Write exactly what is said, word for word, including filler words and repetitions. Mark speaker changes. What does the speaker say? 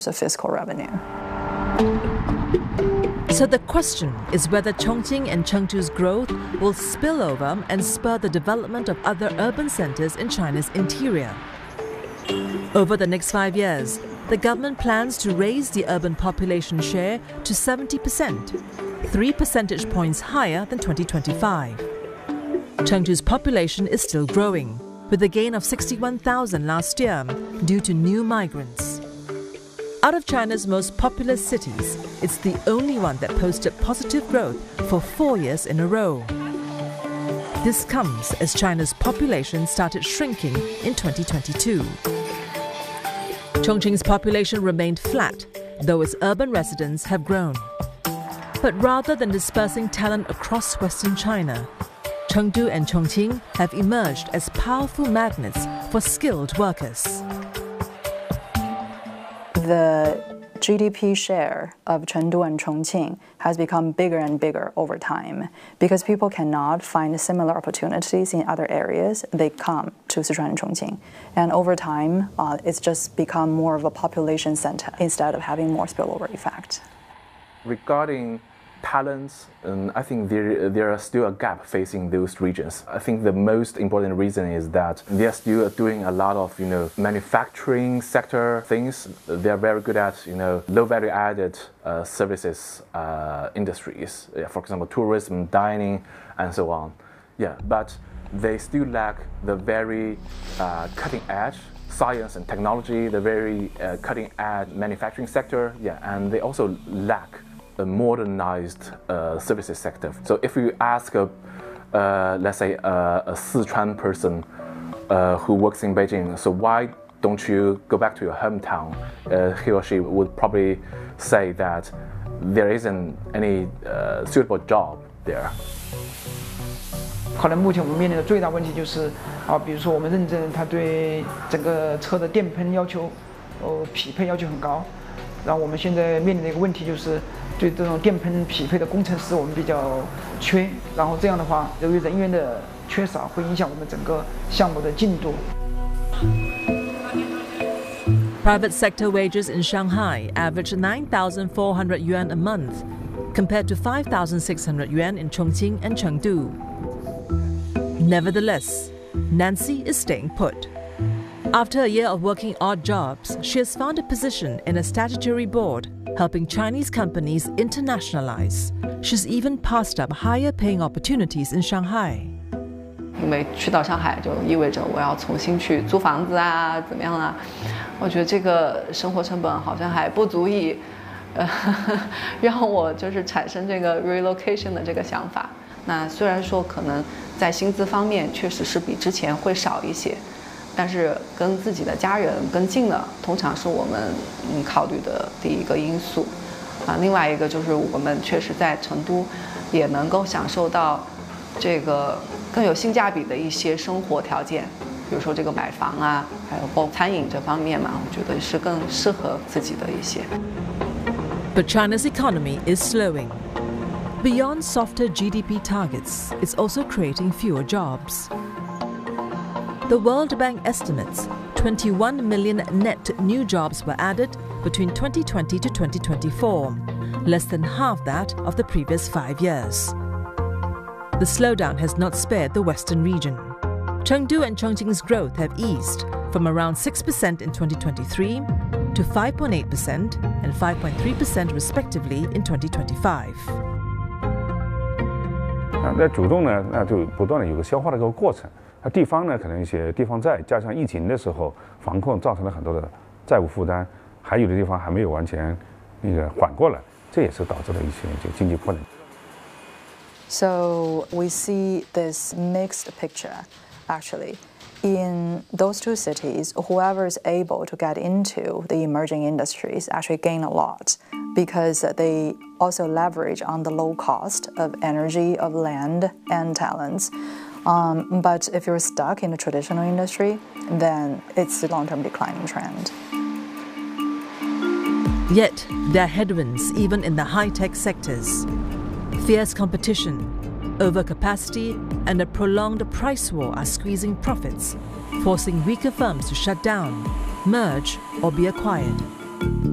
Speaker 1: of fiscal revenue.
Speaker 2: So the question is whether Chongqing and Chengdu's growth will spill over and spur the development of other urban centers in China's interior. Over the next five years, the government plans to raise the urban population share to seventy percent, three percentage points higher than twenty twenty-five. Chengdu's population is still growing, with a gain of sixty-one thousand last year due to new migrants. Out of China's most populous cities, it's the only one that posted positive growth for four years in a row. This comes as China's population started shrinking in twenty twenty-two. Chongqing's population remained flat, though its urban residents have grown. But rather than dispersing talent across Western China, Chengdu and Chongqing have emerged as powerful magnets for skilled workers.
Speaker 1: The G D P share of Chengdu and Chongqing has become bigger and bigger over time. Because people cannot find similar opportunities in other areas, they come to Sichuan and Chongqing. And over time, uh, it's just become more of a population center instead of having more spillover effect.
Speaker 3: Regarding talents, um, I think there, there are still a gap facing those regions. I think the most important reason is that they're still doing a lot of, you know, manufacturing sector things. They're very good at, you know, low value added uh, services uh, industries. Yeah, for example, tourism, dining, and so on. Yeah, but they still lack the very uh, cutting edge science and technology, the very uh, cutting edge manufacturing sector. Yeah, and they also lack a modernized uh, services sector. So if you ask, a, uh, let's say, a, a Sichuan person uh, who works in Beijing, so why don't you go back to your hometown? Uh, he or she would probably say that there isn't any uh, suitable job there.
Speaker 4: 可能目前我们面临的最大问题就是啊，比如说我们认证它对整个车的电喷要求，呃，匹配要求很高。然后我们现在面临的一个问题就是，对这种电喷匹配的工程师我们比较缺。然后这样的话，由于人员的缺少，会影响我们整个项目的进度。
Speaker 2: Private sector wages in Shanghai average nine thousand four hundred yuan a month, compared to five thousand six hundred yuan in Chongqing and Chengdu. Nevertheless, Nancy is staying put. After a year of working odd jobs, she has found a position in a statutory board, helping Chinese companies internationalize. She's even passed up higher paying opportunities in Shanghai.
Speaker 5: 因为去到上海就意味着我要重新去租房子啊，怎么样啊？我觉得这个生活成本好像还不足以，呃，让我就是产生这个 relocation 的这个想法。那虽然说可能在薪资方面确实是比之前会少一些，但是跟自己的家人更近了，通常是我们嗯考虑的第一个因素。啊，另外一个就是我们确实在成都也能够享受到这个更有性价比的一些生活条件，比如说这个买房啊，还有包括餐饮这方面嘛，我觉得是更适合自己的一些。
Speaker 2: But China's economy is slowing. Beyond softer G D P targets, it's also creating fewer jobs. The World Bank estimates twenty-one million net new jobs were added between twenty twenty to twenty twenty-four, less than half that of the previous five years. The slowdown has not spared the western region. Chengdu and Chongqing's growth have eased from around six percent in twenty twenty-three to five point eight percent and five point three percent respectively in twenty twenty-five.
Speaker 6: 啊，那主动呢，那就不断的有个消化的一个过程。那地方呢，可能一些地方债，加上疫情的时候防控造成了很多的债务负担，还有的地方还没有完全那个缓过来，这也是导致了一些就经济困难。
Speaker 1: So we see this mixed picture, actually. In those two cities, whoever is able to get into the emerging industries actually gain a lot because they also leverage on the low cost of energy, of land, and talents. Um, but if you're stuck in the traditional industry, then it's a long-term declining trend.
Speaker 2: Yet, there are headwinds even in the high-tech sectors. Fierce competition, overcapacity, and a prolonged price war are squeezing profits, forcing weaker firms to shut down, merge, or be acquired.